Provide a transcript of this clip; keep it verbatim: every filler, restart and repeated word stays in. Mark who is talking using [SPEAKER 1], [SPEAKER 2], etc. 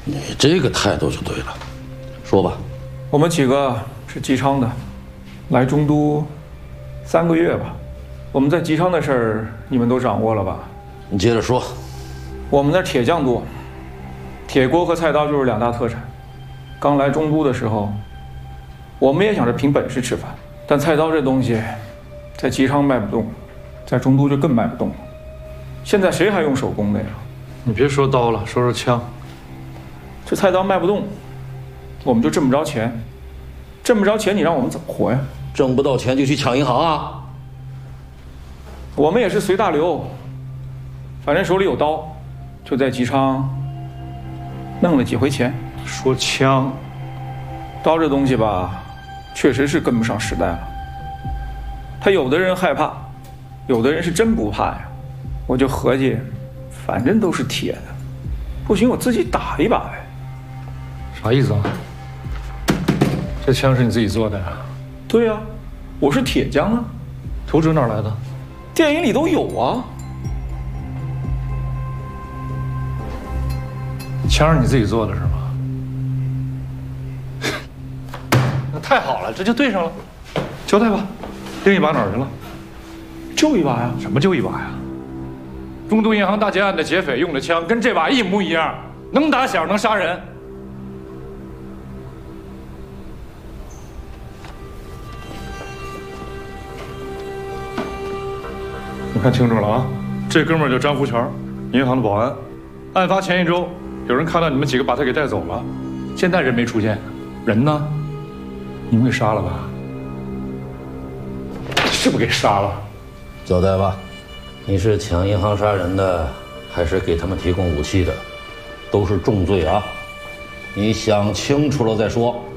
[SPEAKER 1] 你这个态度就对了。说吧，
[SPEAKER 2] 我们几个是吉昌的，来中都三个月吧。我们在吉昌的事儿你们都掌握了吧？
[SPEAKER 1] 你接着说。
[SPEAKER 2] 我们那儿铁匠多，铁锅和菜刀就是两大特产。刚来中都的时候，我们也想着凭本事吃饭，但菜刀这东西，在吉昌卖不动，在中都就更卖不动了。现在谁还用手工的呀？
[SPEAKER 3] 你别说刀了，说说枪。
[SPEAKER 2] 这菜刀卖不动，我们就挣不着钱，挣不着钱，你让我们怎么活呀？
[SPEAKER 1] 挣不到钱就去抢银行啊！
[SPEAKER 2] 我们也是随大流，反正手里有刀，就在吉昌弄了几回钱。
[SPEAKER 3] 说枪，
[SPEAKER 2] 刀这东西吧，确实是跟不上时代了。他有的人害怕，有的人是真不怕呀。我就合计，反正都是铁的，不行我自己打一把呗。
[SPEAKER 3] 啥意思啊？这枪是你自己做的呀？
[SPEAKER 2] 对呀，我是铁匠啊。
[SPEAKER 3] 图纸哪来的？
[SPEAKER 2] 电影里都有啊。
[SPEAKER 3] 枪是你自己做的是吗？那太好了，这就对上了。交代吧，另一把哪儿去了？
[SPEAKER 2] 就一把呀。
[SPEAKER 3] 什么就一把呀？中都银行大劫案的劫匪用的枪跟这把一模一样，能打响，能杀人。你看清楚了啊，这哥们儿叫张福全，银行的保安。案发前一周，有人看到你们几个把他给带走了，现在人没出现，人呢？你们给杀了吧？是不是给杀了？
[SPEAKER 1] 交代吧，你是抢银行杀人的，还是给他们提供武器的？都是重罪啊！你想清楚了再说。